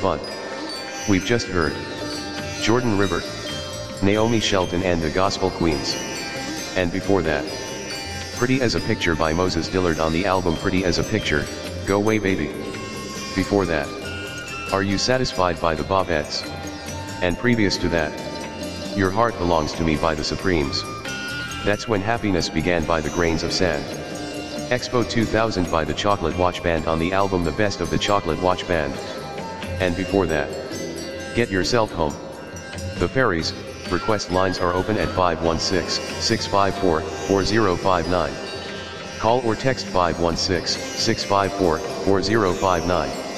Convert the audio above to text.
fun. We've just heard Jordan River, Naomi Shelton and the Gospel Queens. And before that, Pretty as a Picture by Moses Dillard on the album Pretty as a Picture, Go Way Baby. Before that, Are You Satisfied by the Bobettes. And previous to that, Your Heart Belongs to Me by the Supremes. That's When Happiness Began by the Grains of Sand. Expo 2000 by the Chocolate Watch Band on the album The Best of the Chocolate Watch Band. And before that, Get Yourself Home. The Fairies, request lines are open at 516-654-4059. Call or text 516-654-4059.